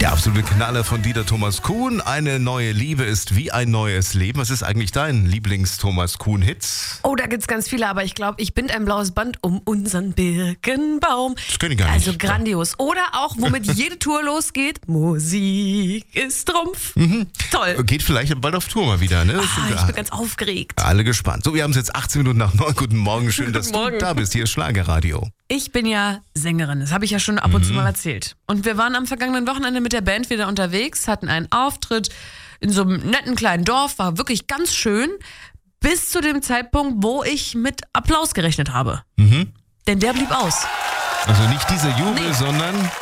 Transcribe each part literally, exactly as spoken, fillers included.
Der absolute Knaller von Dieter Thomas Kuhn. Eine neue Liebe ist wie ein neues Leben. Was ist eigentlich dein Lieblings-Thomas Kuhn-Hit? Oh, da gibt's ganz viele, aber ich glaube, ich bind ein blaues Band um unseren Birkenbaum. Das kenne ich gar nicht. Also grandios. Oder auch, womit jede Tour losgeht, Musik ist Trumpf. Mhm. Toll. Geht vielleicht bald auf Tour mal wieder, ne? Ah, ich bin ganz aufgeregt. Alle gespannt. So, wir haben es jetzt achtzehn Minuten nach neun. Guten Morgen, schön, dass Guten Morgen. du da bist. Hier ist Schlagerradio. Ich bin ja Sängerin, das habe ich ja schon ab und zu mal erzählt. Und wir waren am vergangenen Wochenende mit der Band wieder unterwegs, hatten einen Auftritt in so einem netten kleinen Dorf, war wirklich ganz schön, bis zu dem Zeitpunkt, wo ich mit Applaus gerechnet habe. Mhm. Denn der blieb aus. Also nicht dieser Jubel, Nee. sondern...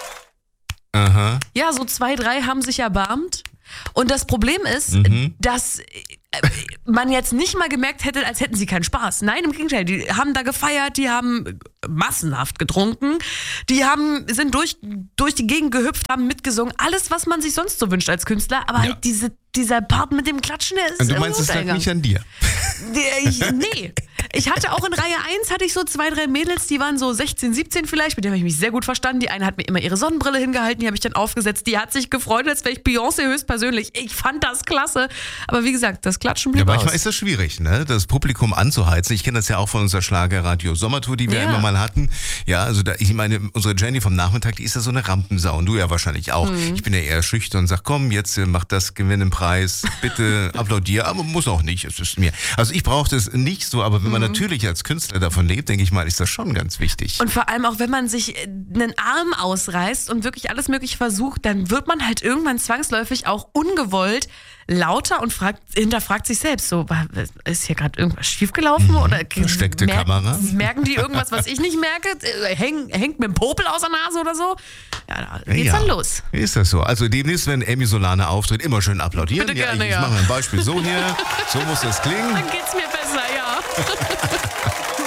Aha. Ja, so zwei, drei haben sich erbarmt. Und das Problem ist, Mhm. dass äh, man jetzt nicht mal gemerkt hätte, als hätten sie keinen Spaß. Nein, im Gegenteil, die haben da gefeiert, die haben massenhaft getrunken, die haben, sind durch, durch die Gegend gehüpft, haben mitgesungen. Alles, was man sich sonst so wünscht als Künstler. Aber Ja. halt diese, dieser Part mit dem Klatschen, der ist Und du irgendwie meinst, es lag untergegangen. nicht an dir? Der- Ich, nee. Ich hatte auch in Reihe eins hatte ich so zwei, drei Mädels, die waren so sechzehn, siebzehn vielleicht, mit denen habe ich mich sehr gut verstanden. Die eine hat mir immer ihre Sonnenbrille hingehalten, die habe ich dann aufgesetzt. Die hat sich gefreut, als wäre ich Beyoncé höchstpersönlich. Ich fand das klasse. Aber wie gesagt, das Klatschen blieb Ja, aus. manchmal ist das schwierig, ne? Das Publikum anzuheizen. Ich kenne das ja auch von unserer Schlagerradio Sommertour, die wir Ja. immer mal hatten. Ja, also da, ich meine, unsere Jenny vom Nachmittag, die ist ja so eine Rampensau und du ja wahrscheinlich auch. Mhm. Ich bin ja eher schüchtern und sag, komm, jetzt äh, mach das, gewinn den Preis, bitte applaudier, aber muss auch nicht. Es ist mir. Also ich brauche das nicht so, aber wenn man natürlich als Künstler davon lebt, denke ich mal, ist das schon ganz wichtig. Und vor allem auch, wenn man sich äh, einen Arm ausreißt und wirklich alles Mögliche versucht, dann wird man halt irgendwann zwangsläufig auch ungewollt lauter und fragt, hinterfragt sich selbst so, war- ist hier gerade irgendwas schiefgelaufen? Oder Versteckte Kamera? Merken die irgendwas, was ich nicht merke? Äh, Häng, hängt mir ein Popel aus der Nase oder so? Ja, da geht's Ja. dann los. Ist das so? Also demnächst, wenn Amy Solana auftritt, immer schön applaudieren. Bitte ja, gerne, ich, ich ja. mache mal ein Beispiel so hier. So muss das klingen. Dann geht's mir besser, ja.